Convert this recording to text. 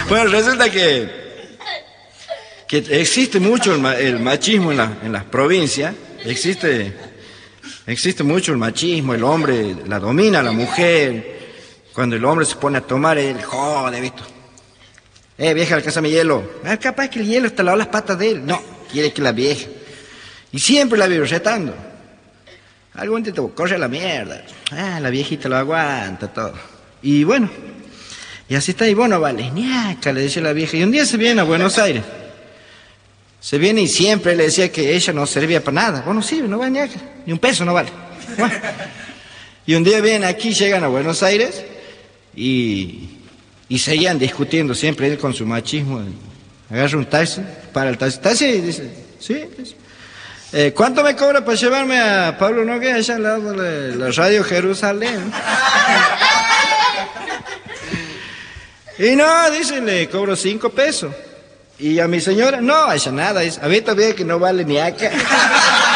Bueno, resulta que existe mucho el machismo en las provincias. Existe mucho el machismo. El hombre la domina a la mujer. Cuando el hombre se pone a tomar, él jode, ¿visto? Vieja, alcánzame hielo. Capaz que el hielo está al lado de las patas de él. No, quiere que la vieja. Y siempre la vive retando. Algún día te corre a la mierda. La viejita lo aguanta todo. Y bueno, y así está. Y bueno, vale, ñaca, le decía la vieja. Y un día se viene a Buenos Aires. Se viene y siempre le decía que ella no servía para nada. Bueno, sí, no vale ñaca. Ni un peso no vale. Bueno. Y un día vienen aquí, llegan a Buenos Aires y seguían discutiendo siempre él con su machismo. Agarra un taxi, para el taxi. Taxi, dice, sí. ¿Cuánto me cobra para llevarme a Pablo Noguera allá al lado de la Radio Jerusalén? Y no, dice, le cobro 5 pesos. Y a mi señora, no, ella nada, dice, a mí todavía que no vale ni acá.